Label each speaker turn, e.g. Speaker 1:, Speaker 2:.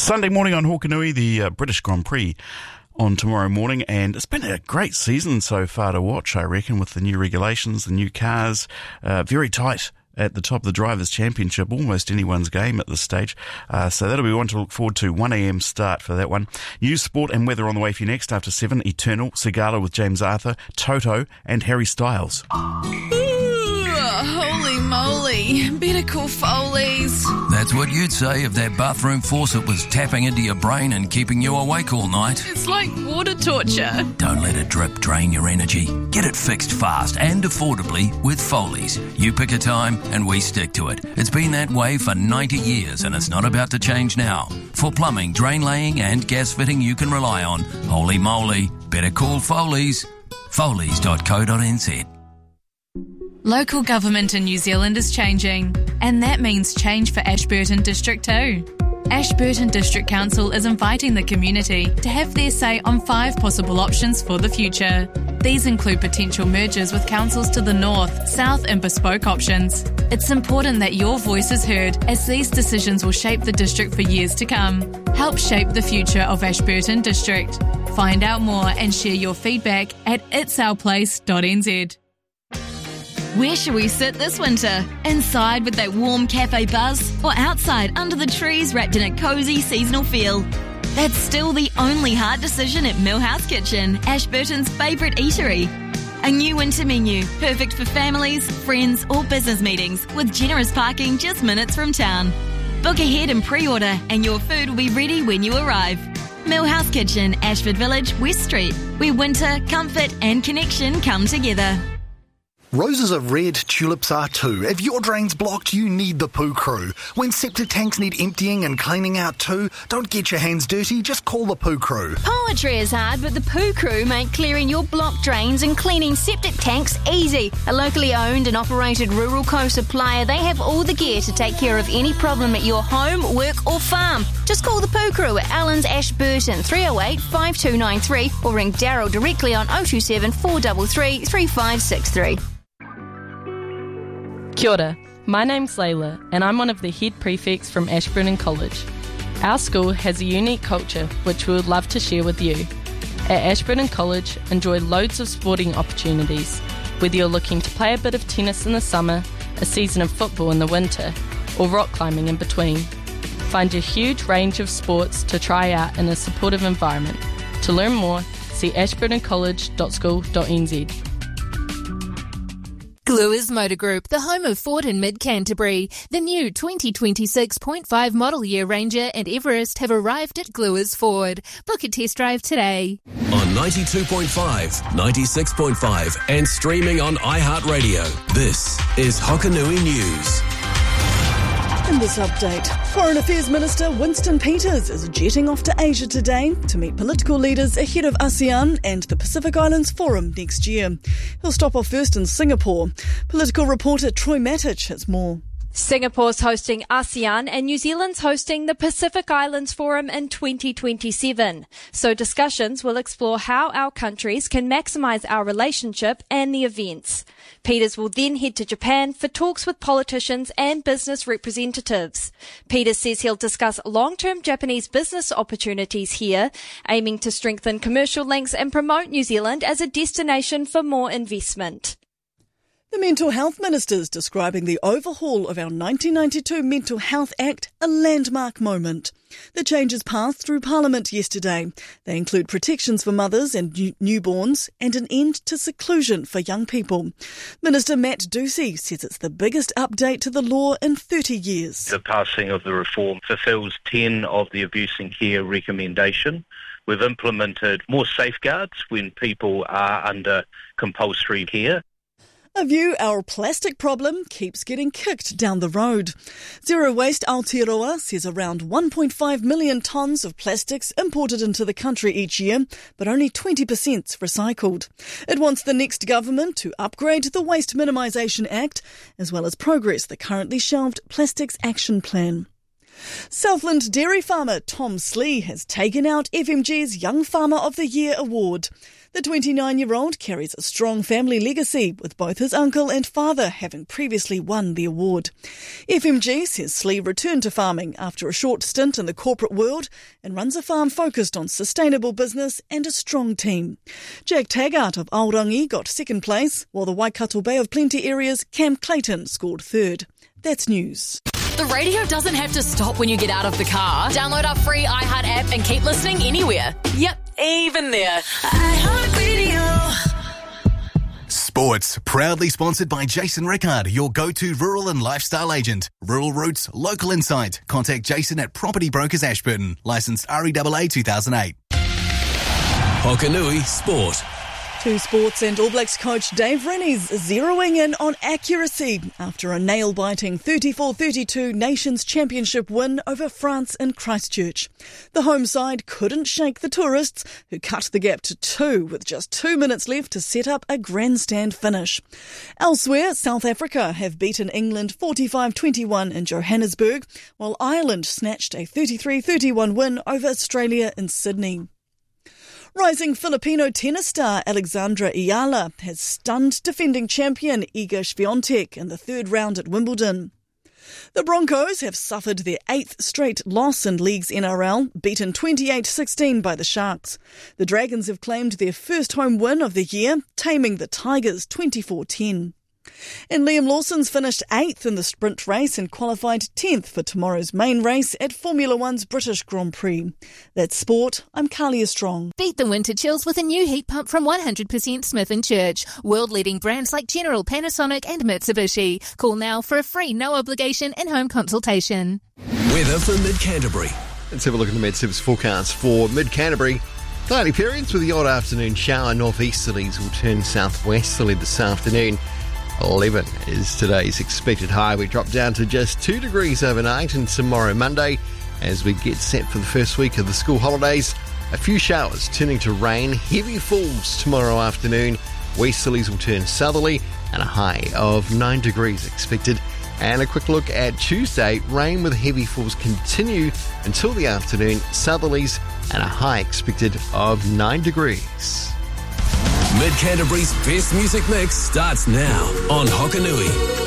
Speaker 1: Sunday morning on Hokanui, the British Grand Prix on tomorrow morning, and it's been a great season so far to watch, I reckon, with the new regulations, the new cars, very tight at the top of the Drivers' Championship, almost anyone's game at this stage. So that'll be one to look forward to. 1 a.m. start for that one. News, sport and weather on the way for you next after 7. Eternal, Sigala with James Arthur, Toto and Harry Styles.
Speaker 2: Holy moly. Better call Foley's.
Speaker 3: That's what you'd say if that bathroom faucet was tapping into your brain and keeping you awake all night.
Speaker 2: It's like water torture.
Speaker 3: Don't let a drip drain your energy. Get it fixed fast and affordably with Foley's. You pick a time and we stick to it. It's been that way for 90 years and it's not about to change now. For plumbing, drain laying and gas fitting you can rely on, holy moly, better call Foley's. Foley's.co.nz.
Speaker 4: Local government in New Zealand is changing, and that means change for Ashburton District too. Ashburton District Council is inviting the community to have their say on 5 possible options for the future. These include potential mergers with councils to the north, south and bespoke options. It's important that your voice is heard, as these decisions will shape the district for years to come. Help shape the future of Ashburton District. Find out more and share your feedback at itsourplace.nz.
Speaker 5: Where should we sit this winter? Inside with that warm cafe buzz, or outside under the trees wrapped in a cosy seasonal feel? That's still the only hard decision at Millhouse Kitchen, Ashburton's favourite eatery. A new winter menu, perfect for families, friends or business meetings, with generous parking just minutes from town. Book ahead and pre-order and your food will be ready when you arrive. Millhouse Kitchen, Ashford Village, West Street, where winter, comfort and connection come together.
Speaker 6: Roses are red, tulips are too. If your drain's blocked, you need the Poo Crew. When septic tanks need emptying and cleaning out too, don't get your hands dirty, just call the Poo Crew.
Speaker 7: Poetry is hard, but the Poo Crew make clearing your blocked drains and cleaning septic tanks easy. A locally owned and operated rural co-supplier, they have all the gear to take care of any problem at your home, work or farm. Just call the Poo Crew at Allen's Ashburton 308 5293 or ring Daryl directly on 027 433 3563.
Speaker 8: Kia ora, my name's Layla and I'm one of the head prefects from Ashburton College. Our school has a unique culture which we would love to share with you. At Ashburton College, enjoy loads of sporting opportunities, whether you're looking to play a bit of tennis in the summer, a season of football in the winter, or rock climbing in between. Find a huge range of sports to try out in a supportive environment. To learn more, see ashburtoncollege.school.nz.
Speaker 9: Gluers Motor Group, the home of Ford and Mid-Canterbury. The new 2026.5 model year Ranger and Everest have arrived at Gluers Ford. Book a test drive today.
Speaker 10: On 92.5, 96.5 and streaming on iHeartRadio, this is Hokanui News.
Speaker 11: In this update, Foreign Affairs Minister Winston Peters is jetting off to Asia today to meet political leaders ahead of ASEAN and the Pacific Islands Forum next year. He'll stop off first in Singapore. Political reporter Troy Matic has more.
Speaker 12: Singapore's hosting ASEAN and New Zealand's hosting the Pacific Islands Forum in 2027. So discussions will explore how our countries can maximise our relationship and the events. Peters will then head to Japan for talks with politicians and business representatives. Peters says he'll discuss long-term Japanese business opportunities here, aiming to strengthen commercial links and promote New Zealand as a destination for more investment.
Speaker 11: The Mental Health Minister's describing the overhaul of our 1992 Mental Health Act a landmark moment. The changes passed through Parliament yesterday. They include protections for mothers and newborns and an end to seclusion for young people. Minister Matt Ducey says it's the biggest update to the law in 30 years.
Speaker 13: The passing of the reform fulfills 10 of the abuse and care recommendation. We've implemented more safeguards when people are under compulsory care.
Speaker 11: A view our plastic problem keeps getting kicked down the road. Zero Waste Aotearoa says around 1.5 million tonnes of plastics imported into the country each year, but only 20%'s recycled. It wants the next government to upgrade the Waste Minimisation Act, as well as progress the currently shelved Plastics Action Plan. Southland dairy farmer Tom Slee has taken out FMG's Young Farmer of the Year award. The 29-year-old carries a strong family legacy, with both his uncle and father having previously won the award. FMG says Slee returned to farming after a short stint in the corporate world and runs a farm focused on sustainable business and a strong team. Jack Taggart of Aorangi got second place, while the Waikato Bay of Plenty area's Cam Clayton scored third. That's news.
Speaker 14: The radio doesn't have to stop when you get out of the car. Download our free iHeart app and keep listening anywhere. Yep, even there. iHeart Radio.
Speaker 15: Sports, proudly sponsored by Jason Rickard, your go-to rural and lifestyle agent. Rural roots, local insight. Contact Jason at Property Brokers Ashburton. Licensed REAA 2008.
Speaker 10: Hokanui Sport.
Speaker 11: Two Sports and All Blacks coach Dave Rennie's zeroing in on accuracy after a nail-biting 34-32 Nations Championship win over France in Christchurch. The home side couldn't shake the tourists, who cut the gap to 2 with just 2 minutes left to set up a grandstand finish. Elsewhere, South Africa have beaten England 45-21 in Johannesburg, while Ireland snatched a 33-31 win over Australia in Sydney. Rising Filipino tennis star Alexandra Ayala has stunned defending champion Iga Swiatek in the third round at Wimbledon. The Broncos have suffered their 8th straight loss in League's NRL, beaten 28-16 by the Sharks. The Dragons have claimed their first home win of the year, taming the Tigers 24-10. And Liam Lawson's finished 8th in the sprint race and qualified 10th for tomorrow's main race at Formula One's British Grand Prix. That's sport. I'm Carlia Strong.
Speaker 9: Beat the winter chills with a new heat pump from 100% Smith & Church. World-leading brands like General, Panasonic and Mitsubishi. Call now for a free, no-obligation in-home consultation.
Speaker 10: Weather for Mid-Canterbury.
Speaker 16: Let's have a look at the Met-Service forecast for Mid-Canterbury. Cloudy periods with the odd afternoon shower. Northeasterlies will turn southwesterly this afternoon. 11 is today's expected high. We drop down to just 2 degrees overnight, and tomorrow Monday, as we get set for the first week of the school holidays, a few showers turning to rain, heavy falls tomorrow afternoon. Westerlies will turn southerly and a high of 9 degrees expected. And a quick look at Tuesday, rain with heavy falls continue until the afternoon, southerlies and a high expected of 9 degrees.
Speaker 10: Mid-Canterbury's best music mix starts now on Hokanui.